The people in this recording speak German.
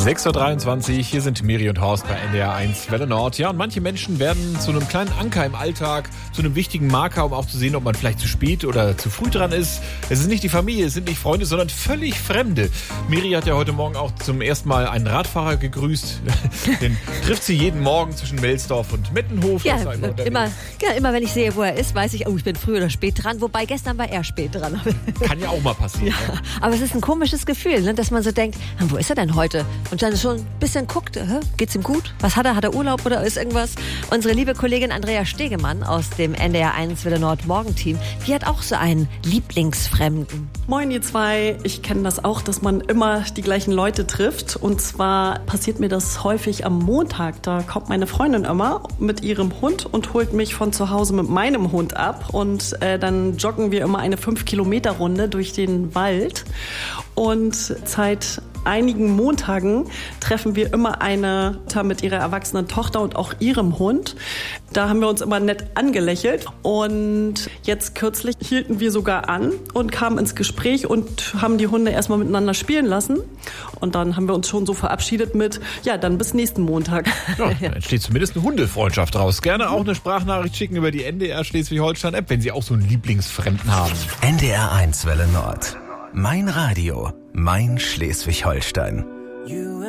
6.23 Uhr, hier sind Miri und Horst bei NDR 1 Welle Nord. Ja, und manche Menschen werden zu einem kleinen Anker im Alltag, zu einem wichtigen Marker, um auch zu sehen, ob man vielleicht zu spät oder zu früh dran ist. Es ist nicht die Familie, es sind nicht Freunde, sondern völlig Fremde. Miri hat ja heute Morgen auch zum ersten Mal einen Radfahrer gegrüßt. Den trifft sie jeden Morgen zwischen Melsdorf und Mettenhof. Ja, immer wenn ich sehe, wo er ist, weiß ich, ich bin früh oder spät dran. Wobei, gestern war er spät dran. Kann ja auch mal passieren. Ja, aber es ist ein komisches Gefühl, ne, dass man so denkt, wo ist er denn heute? Und dann schon ein bisschen guckt, geht's ihm gut? Was hat er? Hat er Urlaub oder ist irgendwas? Unsere liebe Kollegin Andrea Stegemann aus dem NDR 1 Welle Nord Morgenteam, die hat auch so einen Lieblingsfremden. Moin ihr zwei, ich kenne das auch, dass man immer die gleichen Leute trifft. Und zwar passiert mir das häufig am Montag. Da kommt meine Freundin immer mit ihrem Hund und holt mich von zu Hause mit meinem Hund ab. Und dann joggen wir immer eine 5-Kilometer-Runde durch den Wald. Und seit einigen Montagen treffen wir immer eine Mutter mit ihrer erwachsenen Tochter und auch ihrem Hund. Da haben wir uns immer nett angelächelt und jetzt kürzlich hielten wir sogar an und kamen ins Gespräch und haben die Hunde erstmal miteinander spielen lassen. Und dann haben wir uns schon so verabschiedet mit, ja, dann bis nächsten Montag. Ja, da entsteht zumindest eine Hundefreundschaft raus. Gerne auch eine Sprachnachricht schicken über die NDR Schleswig-Holstein-App, wenn Sie auch so einen Lieblingsfremden haben. NDR 1 Welle Nord. Mein Radio, mein Schleswig-Holstein.